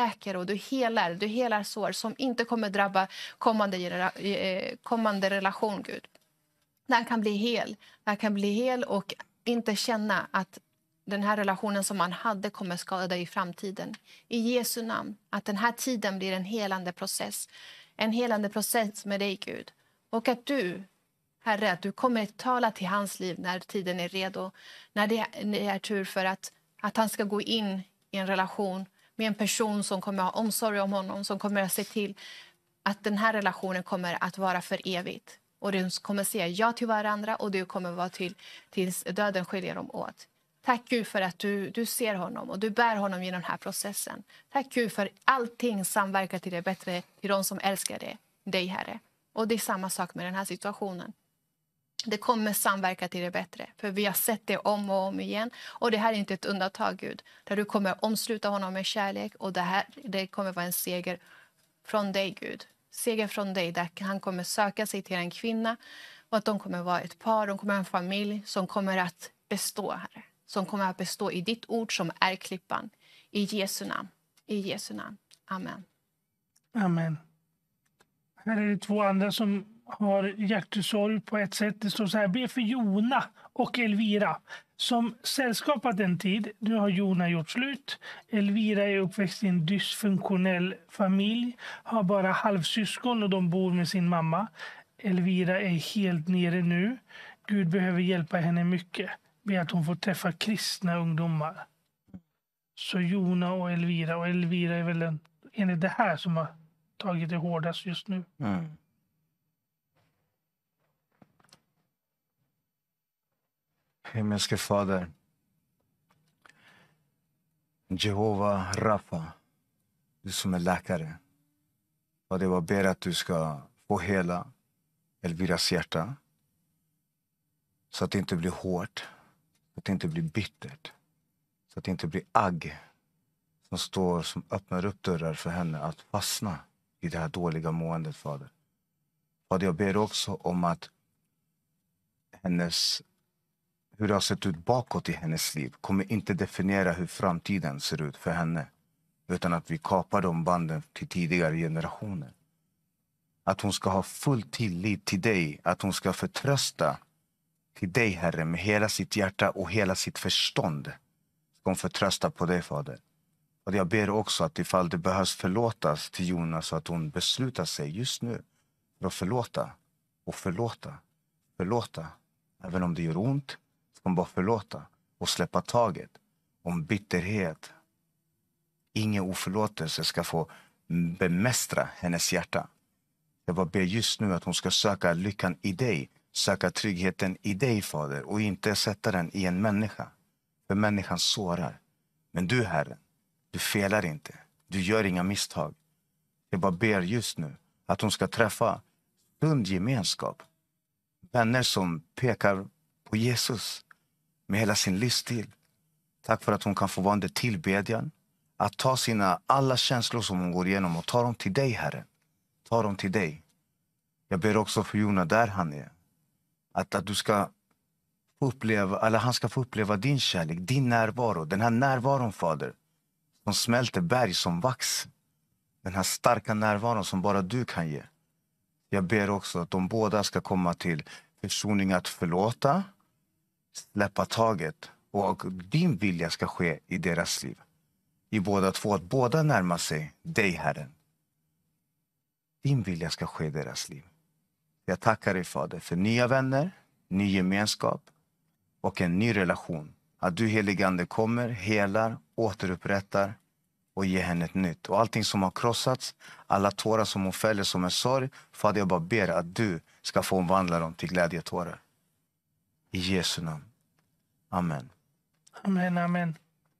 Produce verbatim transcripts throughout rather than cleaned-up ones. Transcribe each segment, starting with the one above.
läker och du helar. Du helar sår som inte kommer drabba kommande, genera- kommande relation, Gud. Den kan bli hel. Den kan bli hel och inte känna att den här relationen som man hade kommer skada i framtiden. I Jesu namn. Att den här tiden blir en helande process. En helande process med dig, Gud. Och att du, Herre, att du kommer att tala till hans liv när tiden är redo. När det är tur för att, att han ska gå in i en relation med en person som kommer att ha omsorg om honom. Som kommer att se till att den här relationen kommer att vara för evigt. Och du kommer säga ja till varandra och du kommer vara till tills döden skiljer dem åt. Tack Gud för att du, du ser honom och du bär honom genom den här processen. Tack Gud för allting samverkar till det bättre till de som älskar det, dig, Herre. Och det är samma sak med den här situationen. Det kommer samverka till det bättre. För vi har sett det om och om igen. Och det här är inte ett undantag, Gud. Där du kommer omsluta honom med kärlek. Och det här det kommer vara en seger från dig, Gud. Seger från dig där han kommer söka sig till en kvinna. Och att de kommer vara ett par, de kommer ha en familj som kommer att bestå, Herre. Som kommer att bestå i ditt ord som är klippan. I Jesu namn. I Jesu namn. Amen. Amen. Här är det två andra som har hjärtesorg på ett sätt. Det står så här: be för Jona och Elvira som sällskapat en tid. Nu har Jona gjort slut. Elvira är uppväxt i en dysfunktionell familj. Har bara halvsyskon och de bor med sin mamma. Elvira är helt nere nu. Gud behöver hjälpa henne mycket. Be att hon får träffa kristna ungdomar. Så Jona och Elvira. Och Elvira är väl en, enligt det här som har tagit det hårdast just nu. Mm. Himmelske Fader, Jehova Rafa, du som är läkare. Och det var ber att du ska få hela Elviras hjärta. Så att det inte blir hårt, så att det inte blir bittert. Så att det inte blir agg som står, som öppnar upp dörrar för henne att fastna i det här dåliga måendet, Fader. Fader, jag ber också om att hennes, hur det har sett ut bakåt i hennes liv kommer inte definiera hur framtiden ser ut för henne. Utan att vi kapar de banden till tidigare generationer. Att hon ska ha full tillit till dig. Att hon ska förtrösta till dig, Herre, med hela sitt hjärta och hela sitt förstånd. Ska hon förtrösta på dig, Fader. Och jag ber också att ifall det behövs förlåtas till Jonas så att hon beslutar sig just nu för att förlåta och förlåta, förlåta. Även om det gör ont ska hon bara förlåta och släppa taget om bitterhet. Ingen oförlåtelse ska få bemästra hennes hjärta. Jag bara ber just nu att hon ska söka lyckan i dig, söka tryggheten i dig, Fader, och inte sätta den i en människa. För människan sårar. Men du, Herre, du felar inte. Du gör inga misstag. Jag bara ber just nu att hon ska träffa sund gemenskap. Vänner som pekar på Jesus med hela sin livsstil. Tack för att hon kan få vara under tillbedjan. Att ta sina alla känslor som hon går igenom och ta dem till dig, Herre. Ta dem till dig. Jag ber också för Jona där han är. Att, att du ska få uppleva, eller han ska få uppleva din kärlek, din närvaro. Den här närvaron, Fader, som smälter berg som vax. Den här starka närvaron som bara du kan ge. Jag ber också att de båda ska komma till försoning, att förlåta, släppa taget. Och din vilja ska ske i deras liv. I båda två, att båda närmar sig dig, Herren. Din vilja ska ske i deras liv. Jag tackar dig, Fader, för nya vänner, ny gemenskap och en ny relation. Att du, helige Ande, kommer, helar, återupprättar och ger henne ett nytt. Och allting som har krossats, alla tårar som hon fäller som en sorg, Fader, jag bara ber att du ska få omvandla dem till glädjetårar. I Jesu namn. Amen. Amen, amen.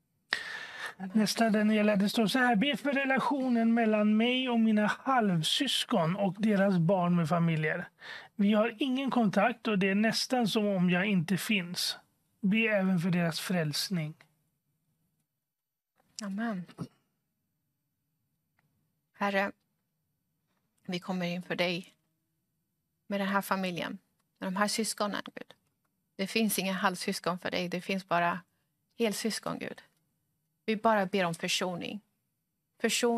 Nästa Daniela, det står så här: be för relationen mellan mig och mina halvsyskon och deras barn med familjer. Vi har ingen kontakt och det är nästan som om jag inte finns. Be även för deras frälsning. Amen. Herre, vi kommer inför dig med den här familjen, med de här syskonen, Gud. Det finns inga halvsyskon för dig, det finns bara helsyskon, Gud. Vi bara ber om försoning. Försoning.